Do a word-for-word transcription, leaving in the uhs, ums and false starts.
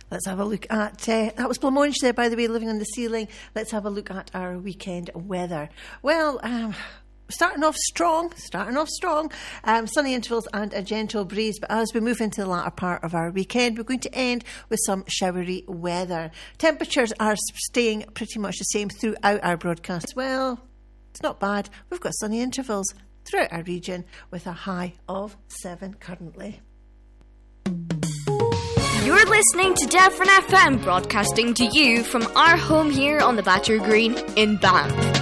Let's have a look at, uh, that was Blancmange there, by the way, Living on the Ceiling. Let's have a look at our weekend weather. Well, um, starting off strong, starting off strong, um, sunny intervals and a gentle breeze. But as we move into the latter part of our weekend, we're going to end with some showery weather. Temperatures are staying pretty much the same throughout our broadcast. Well, it's not bad. We've got sunny intervals throughout our region with a high of seven currently. You're listening to Defren F M, broadcasting to you from our home here on the Batcher Green in Banff.